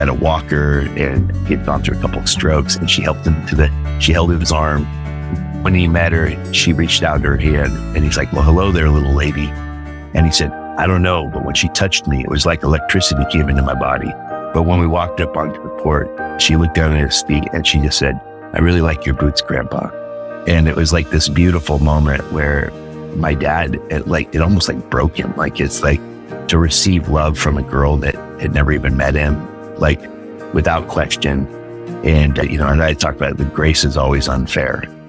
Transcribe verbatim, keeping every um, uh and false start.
had a walker and he had gone through a couple of strokes, and she helped him to the, she held his arm. When he met her, she reached out her hand and he's like, well, hello there, little lady. And he said, I don't know, but when she touched me, it was like electricity came into my body. But when we walked up onto the port, she looked down at his feet and she just said, I really like your boots, Grandpa. And it was like this beautiful moment where my dad, it like, it almost like broke him. Like, it's like to receive love from a girl that had never even met him, like without question. And, uh, you know, and I talk about it, the grace is always unfair.